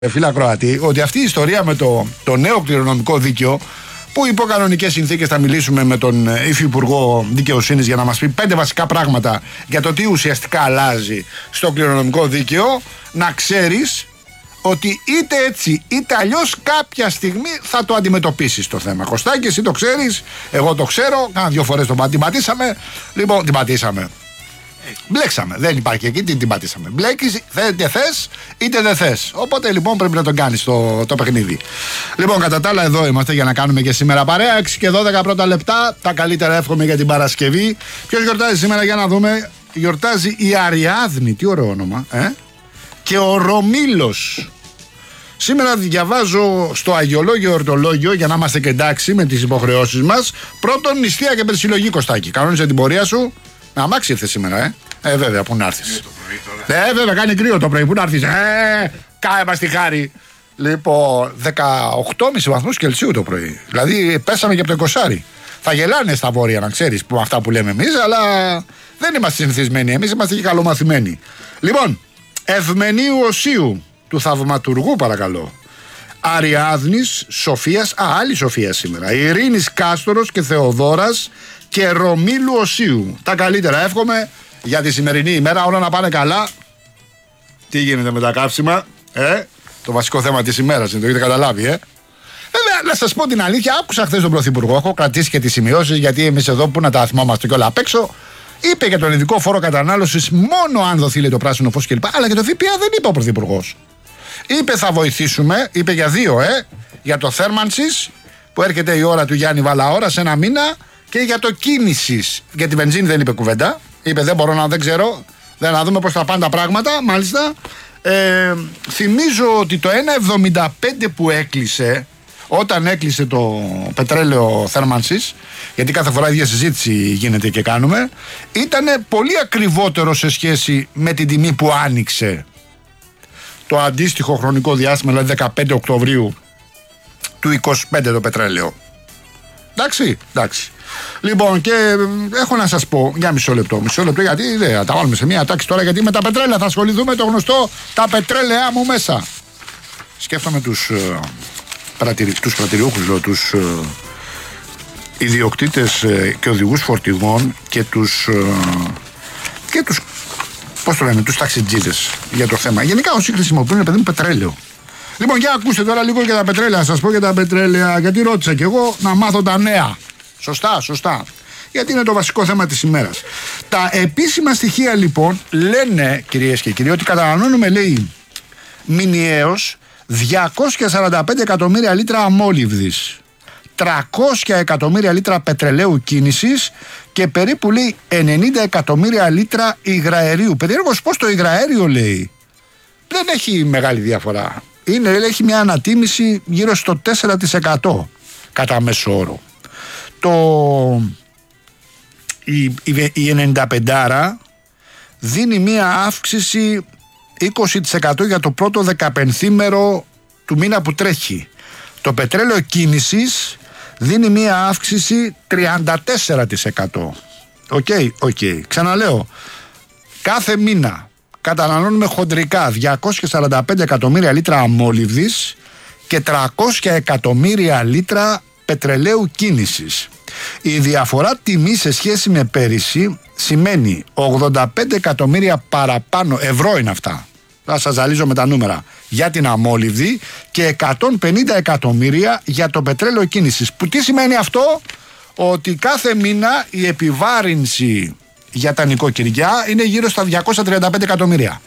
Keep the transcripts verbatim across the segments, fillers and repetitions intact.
Φίλα Ακροατή, ότι αυτή η ιστορία με το, το νέο κληρονομικό δίκαιο, που υπό κανονικές συνθήκες θα μιλήσουμε με τον Υφυπουργό Δικαιοσύνης για να μας πει πέντε βασικά πράγματα για το τι ουσιαστικά αλλάζει στο κληρονομικό δίκαιο, να ξέρεις ότι είτε έτσι είτε αλλιώς κάποια στιγμή θα το αντιμετωπίσεις το θέμα. Κωστάκη, εσύ το ξέρεις, εγώ το ξέρω, κάνα δύο φορές το την πατήσαμε. Λοιπόν, την πατήσαμε. Μπλέξαμε. Δεν υπάρχει εκεί, την, την πατήσαμε. Μπλέκεις, είτε θες είτε δεν θες. Οπότε λοιπόν πρέπει να τον κάνεις το, το παιχνίδι. Λοιπόν, κατά τα άλλα, εδώ είμαστε για να κάνουμε και σήμερα παρέα. έξι και δώδεκα πρώτα λεπτά. Τα καλύτερα εύχομαι για την Παρασκευή. Ποιος γιορτάζει σήμερα, για να δούμε. Γιορτάζει η Αριάδνη. Τι ωραίο όνομα, ε? Και ο Ρωμήλος. Σήμερα διαβάζω στο Αγιολόγιο Ορτολόγιο, για να είμαστε και εντάξει με τις υποχρεώσεις μας. Πρώτον, νηστεία και περσυλλογή, Κωστάκη. Κανόνισε την πορεία σου. Να αμάξι ήρθε σήμερα, ε. Ε, βέβαια, πού να έρθεις. Ε, βέβαια, κάνει κρύο το πρωί. Πού να έρθεις. Ε, κάνε μας τη χάρη. Λοιπόν, δεκαοκτώ κόμμα πέντε βαθμούς Κελσίου το πρωί. Δηλαδή, πέσαμε και από το εικοσάρι. Θα γελάνε στα βόρεια, να ξέρεις, που αυτά που λέμε εμείς, αλλά δεν είμαστε συνηθισμένοι. Εμείς είμαστε και καλομαθημένοι. Λοιπόν, Ευμενίου Οσίου, του θαυματουργού, παρακαλώ. Αριάδνης, Σοφίας, α, άλλη Σοφία σήμερα. Ειρήνης Κάστορος και Θεοδόρας και Ρωμήλου Οσίου. Τα καλύτερα εύχομαι για τη σημερινή ημέρα, όλα να πάνε καλά. Τι γίνεται με τα καύσιμα, ε? Το βασικό θέμα της ημέρας, είναι, το έχετε καταλάβει, ε? Βέβαια, να σας πω την αλήθεια, άκουσα χθες τον Πρωθυπουργό, έχω κρατήσει και τις σημειώσεις, γιατί εμείς εδώ που να τα θυμόμαστε και όλα απ' έξω. Είπε για τον ειδικό φόρο κατανάλωσης μόνο αν δοθεί, λέει, το πράσινο φως κλπ. Αλλά για το ΦΠΑ δεν είπε ο Πρωθυπουργός. Είπε θα βοηθήσουμε, είπε για δύο, ε, για το θέρμανσης που έρχεται η ώρα του Γιάννη Βαλαώρα σε ένα μήνα, και για το κίνησης. Για τη βενζίνη δεν είπε κουβέντα. Είπε δεν μπορώ να, δεν ξέρω. Δεν να δούμε πώς θα πάνε τα πράγματα, μάλιστα. Ε, θυμίζω ότι το ένα εβδομήντα πέντε που έκλεισε, όταν έκλεισε το πετρέλαιο θέρμανσης, γιατί κάθε φορά η ίδια συζήτηση γίνεται και κάνουμε, ήταν πολύ ακριβότερο σε σχέση με την τιμή που άνοιξε το αντίστοιχο χρονικό διάστημα, δηλαδή δεκαπέντε Οκτωβρίου του είκοσι πέντε το πετρέλαιο. Εντάξει, εντάξει. Λοιπόν, και έχω να σας πω για μισό λεπτό, μισό λεπτό, γιατί δεν θα τα βάλουμε σε μία τάξη τώρα, γιατί με τα πετρέλαια θα ασχοληθούμε, το γνωστό, τα πετρέλαια μου μέσα. Σκέφτομαι τους, ε, πρατηρι, τους πρατηριούχους, λέω, τους ε, ιδιοκτήτες ε, και οδηγούς φορτηγών και τους, ε, και τους, πώς το λέμε, τους ταξιτζίδες για το θέμα. Γενικά όσοι χρησιμοποιούν, παιδί μου, πετρέλαιο. Λοιπόν, για ακούστε τώρα λίγο για τα πετρέλαια. Να σας πω για τα πετρέλαια, γιατί ρώτησα κι εγώ να μάθω τα νέα. Σωστά, σωστά. Γιατί είναι το βασικό θέμα της ημέρας. Τα επίσημα στοιχεία λοιπόν λένε, κυρίες και κύριοι, ότι καταναλώνουμε, λέει, μηνιαίως διακόσια σαράντα πέντε εκατομμύρια λίτρα αμόλυβδης, τριακόσια εκατομμύρια λίτρα πετρελαίου κίνησης και περίπου, λέει, ενενήντα εκατομμύρια λίτρα υγραερίου. Περίεργος πώς το υγραέριο, λέει, δεν έχει μεγάλη διαφορά. Είναι, έχει μια ανατίμηση γύρω στο τέσσερα τοις εκατό κατά μέσο όρο. Το, η, η, η ενενήντα πέντε δίνει μια αύξηση είκοσι τοις εκατό για το πρώτο δεκαπενθήμερο του μήνα που τρέχει. Το πετρέλαιο κίνησης δίνει μια αύξηση τριάντα τέσσερα τοις εκατό. Οκ, okay, οκ. Okay. Ξαναλέω, κάθε μήνα καταναλώνουμε χοντρικά διακόσια σαράντα πέντε εκατομμύρια λίτρα αμόλυβδης και τριακόσια εκατομμύρια λίτρα πετρελαίου κίνησης. Η διαφορά τιμή σε σχέση με πέρυσι σημαίνει ογδόντα πέντε εκατομμύρια παραπάνω, ευρώ είναι αυτά, θα σας ζαλίζω με τα νούμερα, για την αμόλυβδη και εκατόν πενήντα εκατομμύρια για το πετρέλαιο κίνησης. Που τι σημαίνει αυτό? Ότι κάθε μήνα η επιβάρυνση για τα νοικοκυριά είναι γύρω στα διακόσια τριάντα πέντε εκατομμύρια.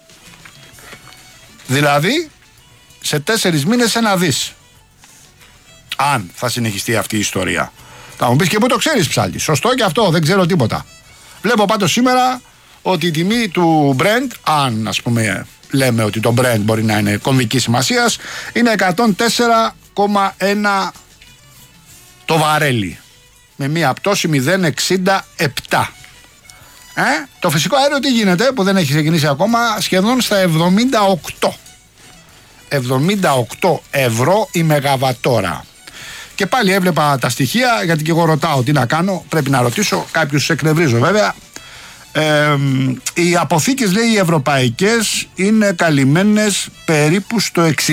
Δηλαδή σε τέσσερις μήνες ένα δις. Αν θα συνεχιστεί αυτή η ιστορία. Θα μου πεις και πού το ξέρεις, ψάλτη. Σωστό και αυτό, δεν ξέρω τίποτα. Βλέπω πάντως σήμερα ότι η τιμή του Brent, αν ας πούμε λέμε ότι το Brent μπορεί να είναι κομβική σημασίας, είναι εκατόν τέσσερα κόμμα ένα το βαρέλι, με μία πτώση μηδέν κόμμα εξήντα επτά. Ε? Το φυσικό αέριο τι γίνεται, που δεν έχει ξεκινήσει ακόμα, σχεδόν στα εβδομήντα οκτώ. εβδομήντα οκτώ ευρώ η μεγαβατόρα. Και πάλι έβλεπα τα στοιχεία, γιατί και εγώ ρωτάω τι να κάνω, πρέπει να ρωτήσω, κάποιους εκνευρίζω βέβαια. Ε, οι αποθήκες, λέει, οι ευρωπαϊκές είναι καλυμμένες περίπου στο εξήντα.